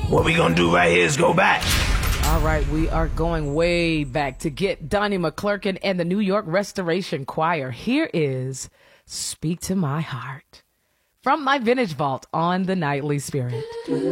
What we gonna do right here is go back. All right, we are going way back to get Donnie McClurkin and the New York Restoration Choir. Here is Speak to My Heart from my Vintage Vault on the Nightly Spirit.